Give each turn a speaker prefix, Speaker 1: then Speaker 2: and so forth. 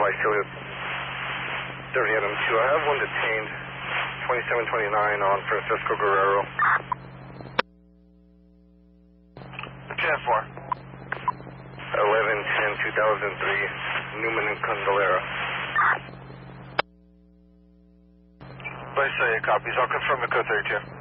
Speaker 1: I still hit 30 Adam 2. I have one detained, 2729 on Francisco Guerrero.
Speaker 2: 10-4.
Speaker 1: 11-10-2003, Newman and Candelera.
Speaker 2: Vice copies. I'll confirm the code 32.